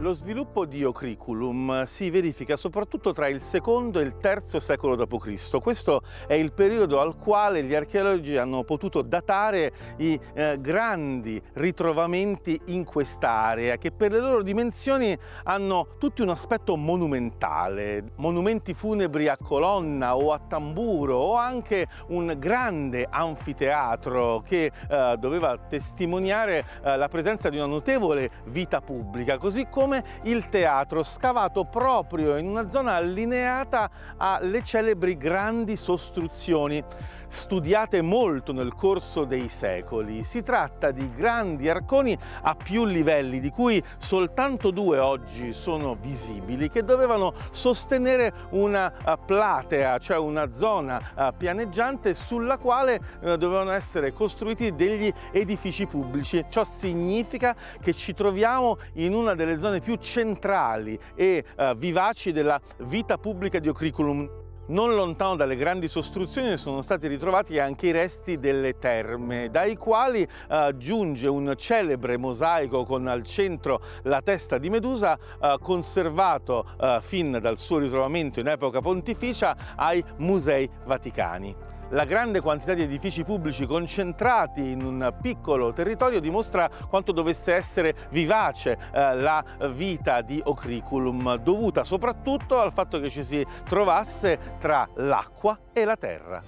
Lo sviluppo di Ocriculum si verifica soprattutto tra il secondo e il terzo secolo d.C. Questo è il periodo al quale gli archeologi hanno potuto datare i grandi ritrovamenti in quest'area, che per le loro dimensioni hanno tutti un aspetto monumentale. Monumenti funebri a colonna o a tamburo, o anche un grande anfiteatro che doveva testimoniare la presenza di una notevole vita pubblica, così come il teatro, scavato proprio in una zona allineata alle celebri grandi sostruzioni, studiate molto nel corso dei secoli. Si tratta di grandi arconi a più livelli, di cui soltanto 2 oggi sono visibili, che dovevano sostenere una platea, cioè una zona pianeggiante sulla quale dovevano essere costruiti degli edifici pubblici. Ciò significa che ci troviamo in una delle zone più centrali e vivaci della vita pubblica di Ocriculum. Non lontano dalle grandi sostruzioni sono stati ritrovati anche i resti delle terme, dai quali giunge un celebre mosaico con al centro la testa di Medusa, conservato fin dal suo ritrovamento in epoca pontificia ai Musei Vaticani. La grande quantità di edifici pubblici concentrati in un piccolo territorio dimostra quanto dovesse essere vivace la vita di Ocriculum, dovuta soprattutto al fatto che ci si trovasse tra l'acqua e la terra.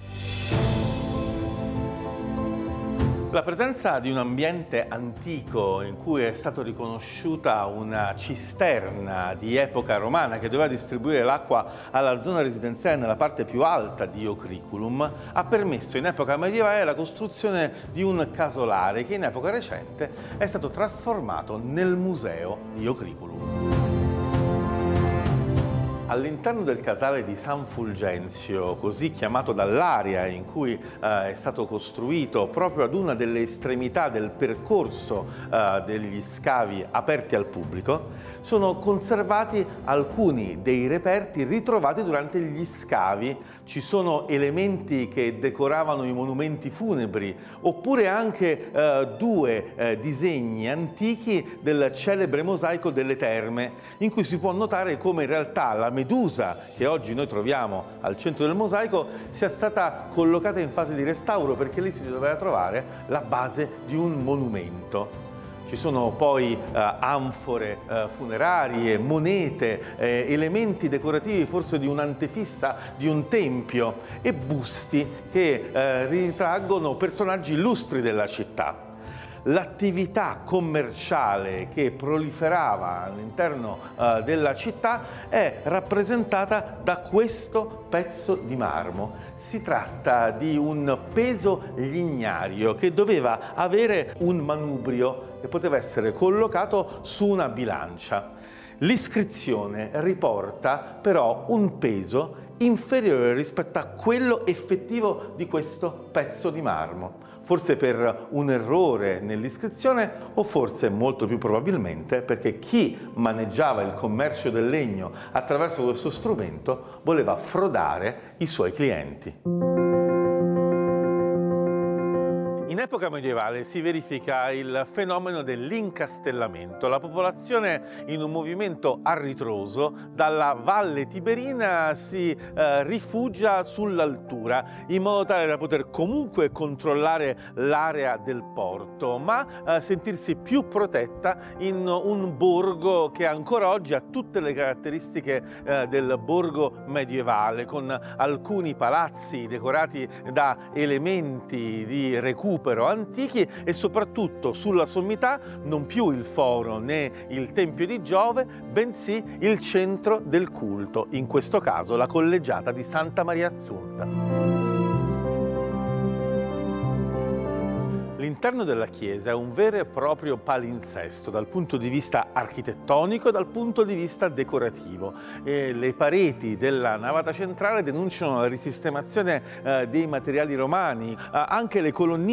La presenza di un ambiente antico in cui è stata riconosciuta una cisterna di epoca romana che doveva distribuire l'acqua alla zona residenziale nella parte più alta di Ocriculum ha permesso in epoca medievale la costruzione di un casolare che in epoca recente è stato trasformato nel museo di Ocriculum. All'interno del casale di San Fulgenzio, così chiamato dall'area in cui è stato costruito proprio ad una delle estremità del percorso degli scavi aperti al pubblico, sono conservati alcuni dei reperti ritrovati durante gli scavi. Ci sono elementi che decoravano i monumenti funebri, oppure anche 2 disegni antichi del celebre mosaico delle terme, in cui si può notare come in realtà la Medusa che oggi noi troviamo al centro del mosaico sia stata collocata in fase di restauro, perché lì si doveva trovare la base di un monumento. Ci sono poi anfore funerarie, monete, elementi decorativi forse di un'antefissa di un tempio e busti che ritraggono personaggi illustri della città. L'attività commerciale che proliferava all'interno della città è rappresentata da questo pezzo di marmo. Si tratta di un peso lignario che doveva avere un manubrio che poteva essere collocato su una bilancia. L'iscrizione riporta però un peso inferiore rispetto a quello effettivo di questo pezzo di marmo. Forse per un errore nell'iscrizione, o forse molto più probabilmente perché chi maneggiava il commercio del legno attraverso questo strumento voleva frodare i suoi clienti. In epoca medievale si verifica il fenomeno dell'incastellamento. La popolazione, in un movimento a ritroso, dalla Valle Tiberina si rifugia sull'altura, in modo tale da poter comunque controllare l'area del porto, ma sentirsi più protetta in un borgo che ancora oggi ha tutte le caratteristiche del borgo medievale, con alcuni palazzi decorati da elementi di recupero antichi e soprattutto sulla sommità non più il foro né il tempio di Giove, bensì il centro del culto, in questo caso la collegiata di Santa Maria Assunta. L'interno della chiesa è un vero e proprio palinsesto dal punto di vista architettonico e dal punto di vista decorativo. Le pareti della navata centrale denunciano la risistemazione dei materiali romani, anche le colonnine